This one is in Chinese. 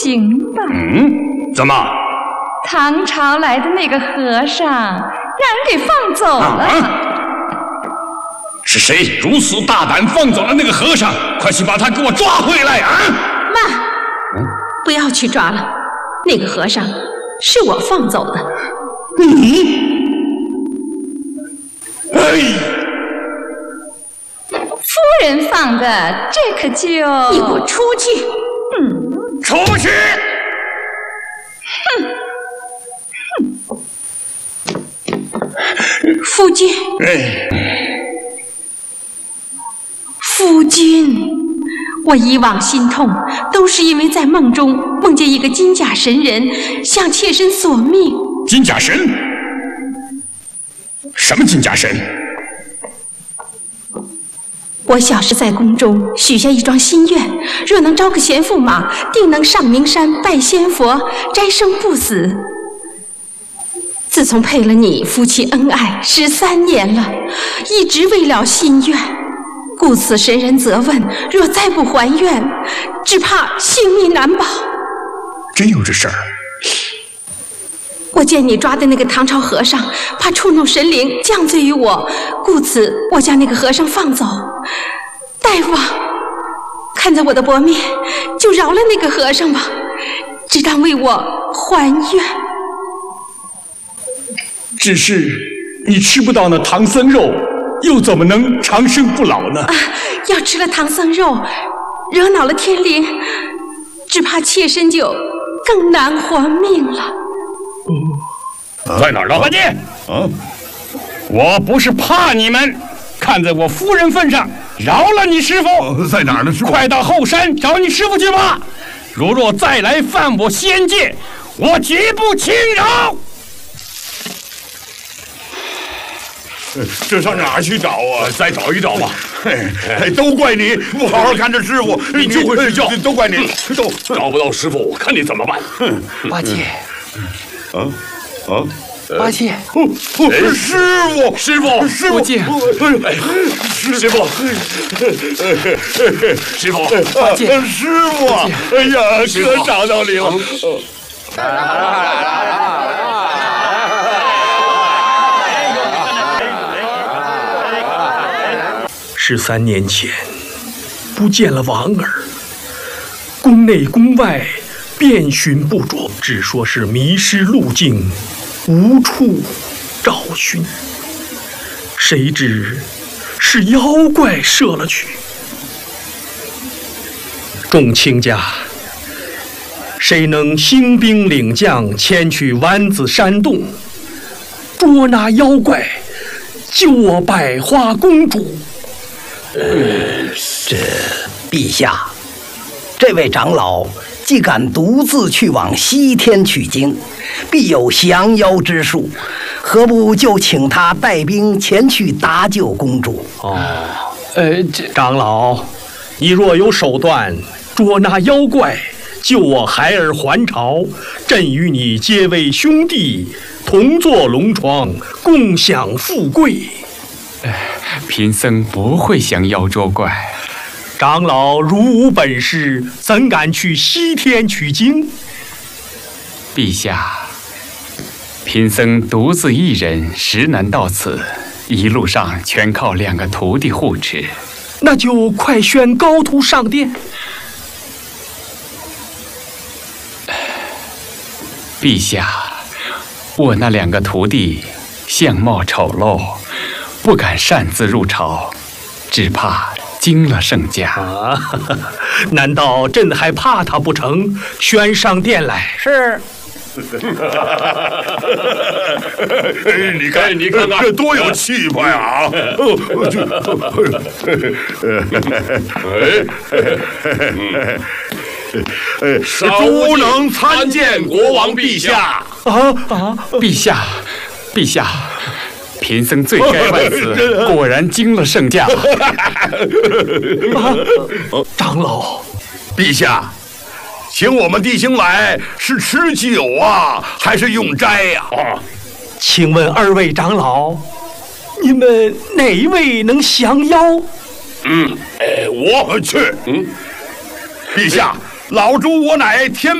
行吧？ 怎么？ 唐朝来的那个和尚让人给放走了。 是谁如此大胆放走了那个和尚？快去把他给我抓回来啊！ 慢，不要去抓了，那个和尚是我放走的。 你？哎！ 夫人放的，这可就…… 你给我出去！ 出去！ 夫君，夫君，我以往心痛，都是因为在梦中梦见一个金甲神人向妾身索命。 金甲神？什么金甲神？ 我小时在宫中许下一桩心愿，若能招个贤驸马，定能上名山拜仙佛，斋生不死。自从配了你，夫妻恩爱13年了，一直未了心愿，故此神人责问，若再不还愿，只怕性命难保。 真有这事儿？ 我见你抓的那个唐朝和尚，怕触怒神灵，降罪于我，故此我将那个和尚放走。大夫，看在我的薄面，就饶了那个和尚吧，只当为我还愿。 只是你吃不到那唐僧肉，又怎么能长生不老呢？ 要吃了唐僧肉，惹恼了天灵，只怕妾身就更难还命了。 在哪儿呢？八戒，我不是怕你们，看在我夫人份上，饶了你师傅。 在哪儿呢？师傅， 快到后山找你师傅去吧。如若再来犯我仙界，我绝不轻饶。 这上哪儿去找啊？ 再找一找吧。 都怪你不好好看着师傅， 你就会睡觉。 都怪你， 都找不到师傅，我看你怎么办。 八戒，八戒， 师傅， 八戒， 师傅， 八戒， 师傅，哎呀，哥找到你了。 13年前，不见了王儿，宫内宫外遍寻不着，只说是迷失路径，无处找寻。谁知是妖怪射了去。众卿家，谁能兴兵领将前去湾子山洞，捉拿妖怪，救我百花公主？ 这陛下，这位长老既敢独自去往西天取经，必有降妖之术，何不就请他带兵前去搭救公主？ 长老，你若有手段捉拿妖怪，救我孩儿还朝，朕与你结为兄弟，同坐龙床，共享富贵。 贫僧不会降妖捉怪。 长老如无本事，怎敢去西天取经？ 陛下，贫僧独自一人，实难到此，一路上全靠2个徒弟护持。 那就快宣高徒上殿。 陛下，我那2个徒弟相貌丑陋，不敢擅自入朝，只怕惊了圣驾。 难道朕还怕他不成？宣上殿来。 是。 你看，这多有气派啊！ 都能参见国王陛下。 陛下，贫僧罪该万死，果然惊了圣驾。 长老， 陛下，请我们弟兄来是吃酒啊，还是用斋呀？ 请问2位长老，你们哪一位能降妖？ 我去。陛下，老猪我乃天